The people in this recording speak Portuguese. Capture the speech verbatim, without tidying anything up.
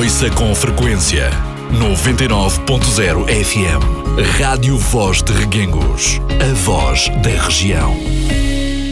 Ouça com frequência noventa e nove ponto zero F M. Rádio Voz de Reguengos, a voz da região.